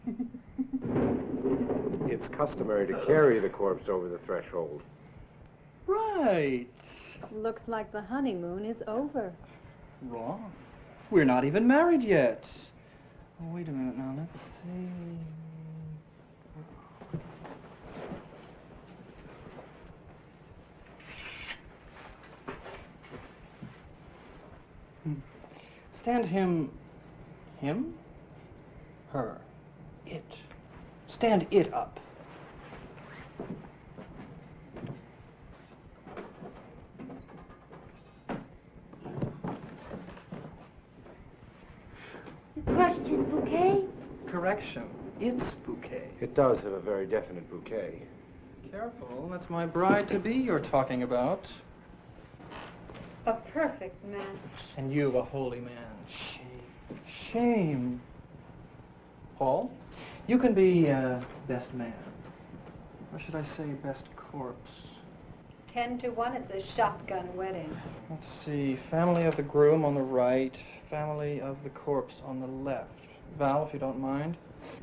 It's customary to carry the corpse over the threshold. Right. Looks like the honeymoon is over. Wrong. We're not even married yet. Oh, wait a minute now. Let's see. Stand him, her, it. Stand it up. You crushed his bouquet? Correction. It's bouquet. It does have a very definite bouquet. Careful, that's my bride-to-be you're talking about. A perfect match. And you a holy man. Shame. Shame. Paul, you can be best man. Or should I say best corpse? 10 to 1, it's a shotgun wedding. Let's see. Family of the groom on the right. Family of the corpse on the left. Val, if you don't mind.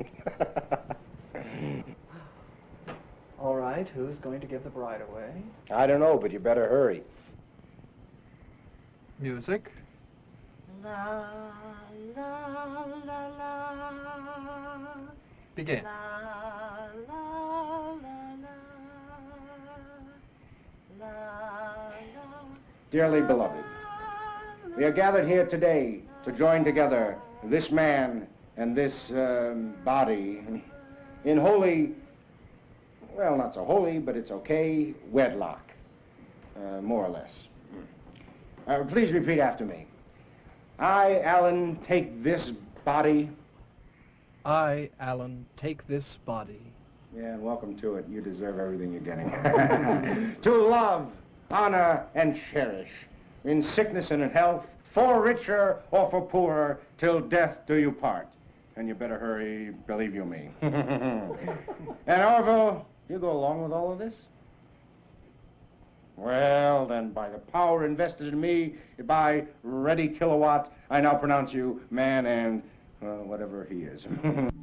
All right, who's going to give the bride away? I don't know, but you better hurry. Music. La, la, la, la. Begin. La, la, la, la. La, la. Dearly beloved, we are gathered here today to join together this man and this body in holy, well, not so holy, but it's okay, wedlock, more or less. Please repeat after me. I, Alan, take this body. I, Alan, take this body. Yeah, welcome to it. You deserve everything you're getting. To love, honor, and cherish, in sickness and in health, for richer or for poorer, till death do you part. And you better hurry, believe you me. And Orville, you go along with all of this? Well, then, by the power invested in me by Ready Kilowatt, I now pronounce you man and whatever he is.